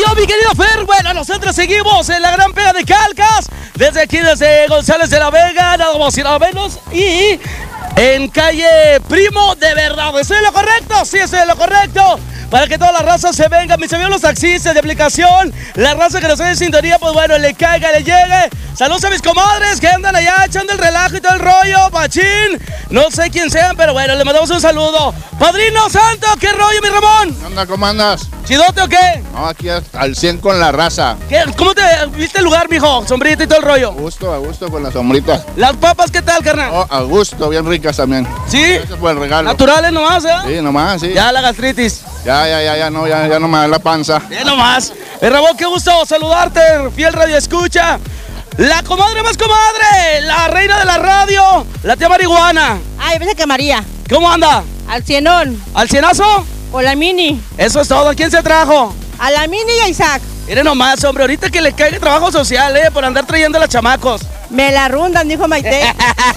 Bueno, mi querido Fer, bueno, nosotros seguimos en la gran pega de Calcas. Desde aquí, desde González de la Vega, nada más y nada menos. Y en calle Primo de Verdad. ¿Estoy en lo correcto? Sí, estoy en lo correcto. Para que toda la raza se venga, mis amigos los taxistas de aplicación, la raza que nos ve en sintonía, pues bueno, le caiga, le llegue. Saludos a mis comadres que andan allá echando el relajo y todo el rollo, Pachín. No sé quién sean, pero bueno, le mandamos un saludo. Padrino Santo, ¿qué rollo, mi Ramón? ¿Qué onda, cómo andas? ¿Chidote o qué? No, aquí al 100 con la raza. ¿Cómo te viste el lugar, mijo? Sombrita y todo el rollo. A gusto con las sombritas. ¿Las papas qué tal, carnal? Oh, a gusto, bien ricas también. ¿Sí? Gracias por el regalo. ¿Naturales nomás, eh? Sí, nomás, sí. Ya la gastritis. Ya no me da la panza. Ya nomás. Ramón, qué gusto saludarte, fiel radio escucha. La comadre más comadre, la reina de la radio, la tía Marihuana. Ay, pensé que María. ¿Cómo anda? Al cienón. ¿Al cienazo? O la mini. Eso es todo. ¿Quién se trajo? A la mini y a Isaac. Mire nomás, hombre, ahorita que le caiga trabajo social, por andar trayendo a los chamacos. Me la rundan, dijo Maite.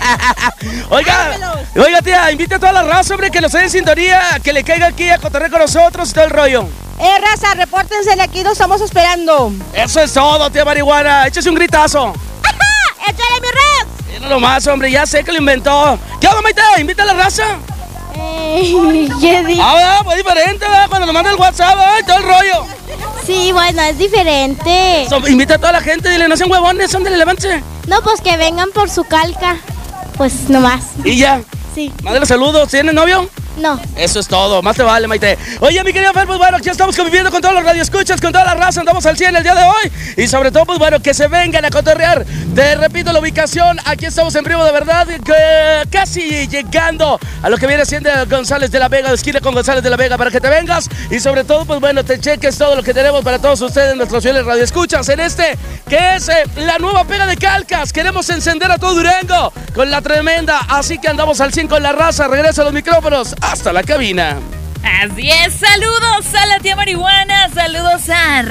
Oiga, tía, invite a toda la raza, hombre, que nos esté en sintonía, que le caiga aquí a cotorrear con nosotros y todo el rollo. Raza, repórtense, aquí lo estamos esperando. Eso es todo, tía Marihuana. Échese un gritazo. ¡Ajá! ¡Échale mi Rex! Mira nomás, hombre, ya sé que lo inventó. ¿Qué onda, Maite? ¿Invita a la raza? ¿Qué dices? Pues diferente, ¿verdad? Cuando nos manda el WhatsApp, y todo el rollo. Sí, bueno, es diferente. Invita a toda la gente, dile, no sean huevones, ándale, levántense. No, pues que vengan por su calca. Pues nomás. ¿Y ya? Sí. Mándale saludos, ¿tiene novio? No. Eso es todo, más te vale, Maite. Oye, mi querido Fer, pues bueno, aquí estamos conviviendo con todos los radioescuchas, con toda la raza, andamos al 100 el día de hoy. Y sobre todo, pues bueno, que se vengan a cotorrear. Te repito la ubicación, aquí estamos en Primo de Verdad, casi llegando a lo que viene siendo González de la Vega, esquina con González de la Vega, para que te vengas. Y sobre todo, pues bueno, te cheques todo lo que tenemos para todos ustedes, nuestros fieles radioescuchas, en que es la nueva pega de Calcas. Queremos encender a todo Durango con la tremenda, así que andamos al 100 con la raza. Regresa a los micrófonos. Hasta la cabina. Así es, saludos a la tía Marihuana, saludos a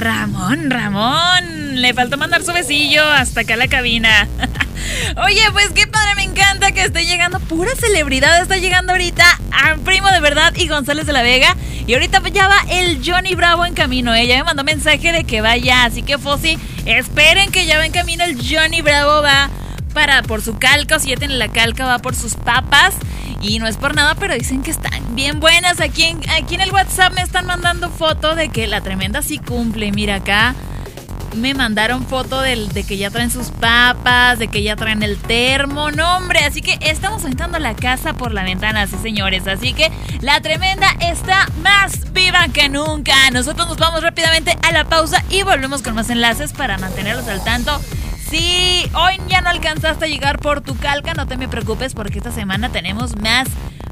Ramón, le faltó mandar su besillo hasta acá a la cabina. Oye, pues qué padre, me encanta que esté llegando, pura celebridad está llegando ahorita a Primo de Verdad y González de la Vega. Y ahorita ya va el Johnny Bravo en camino, ella me mandó mensaje de que vaya, así que Fossi, esperen que ya va en camino el Johnny Bravo, va por su calca, o si ya tiene la calca, va por sus papas. Y no es por nada, pero dicen que están bien buenas. Aquí en el WhatsApp me están mandando foto de que la tremenda sí cumple. Mira, acá me mandaron foto de que ya traen sus papas, de que ya traen el termo. No, hombre, así que estamos aventando la casa por la ventana, sí, señores. Así que la tremenda está más viva que nunca. Nosotros nos vamos rápidamente a la pausa y volvemos con más enlaces para mantenerlos al tanto. Si hoy ya no alcanzaste a llegar por tu calca, no te me preocupes porque esta semana tenemos más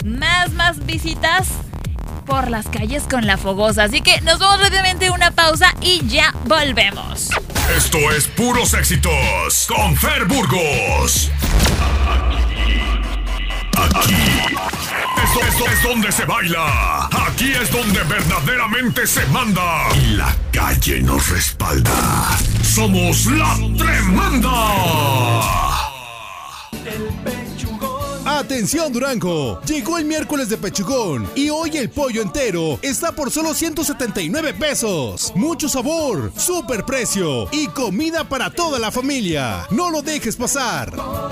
visitas por las calles con la fogosa. Así que nos vamos rápidamente a una pausa y ya volvemos. Esto es Puros Éxitos con Fer Burgos. Aquí. Esto es donde se baila. Aquí es donde verdaderamente se manda. Y la calle nos respalda. Somos la tremenda. Atención Durango, llegó el miércoles de pechugón y hoy el pollo entero está por solo 179 pesos. Mucho sabor, super precio y comida para toda la familia. No lo dejes pasar.